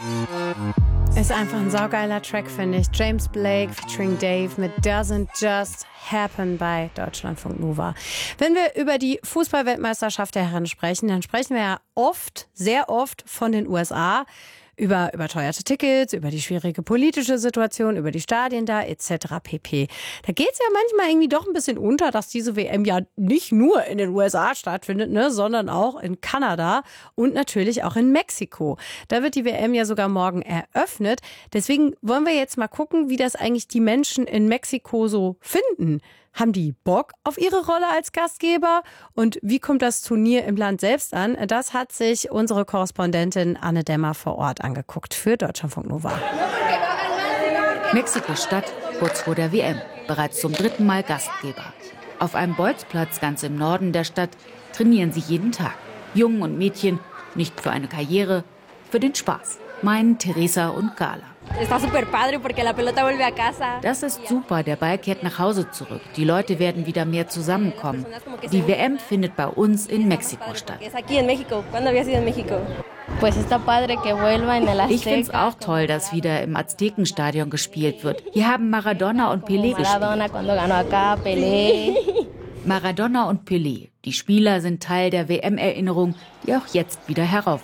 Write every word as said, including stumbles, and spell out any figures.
Ist einfach ein saugeiler Track, finde ich. James Blake featuring Dave mit Doesn't Just Happen bei Deutschlandfunk Nova. Wenn wir über die Fußball-Weltmeisterschaft der Herren sprechen, dann sprechen wir ja oft, sehr oft von den U S A. Über überteuerte Tickets, über die schwierige politische Situation, über die Stadien da et cetera pp. Da geht es ja manchmal irgendwie doch ein bisschen unter, dass diese W M ja nicht nur in den U S A stattfindet, ne, sondern auch in Kanada und natürlich auch in Mexiko. Da wird die W M ja sogar morgen eröffnet. Deswegen wollen wir jetzt mal gucken, wie das eigentlich die Menschen in Mexiko so finden. Haben die Bock auf ihre Rolle als Gastgeber? Und wie kommt das Turnier im Land selbst an? Das hat sich unsere Korrespondentin Anne Dämmer vor Ort angeguckt für Deutschlandfunk Nova. Mexiko-Stadt, kurz vor der W M, bereits zum dritten Mal Gastgeber. Auf einem Bolzplatz ganz im Norden der Stadt trainieren sie jeden Tag. Jungen und Mädchen, nicht für eine Karriere, für den Spaß, meinen Teresa und Gala. Das ist super, der Ball kehrt nach Hause zurück. Die Leute werden wieder mehr zusammenkommen. Die W M findet bei uns in Mexiko statt. Ich finde es auch toll, dass wieder im Aztekenstadion gespielt wird. Hier haben Maradona und Pelé gespielt. Maradona und Pelé, die Spieler sind Teil der W M-Erinnerung, die auch jetzt wieder herauf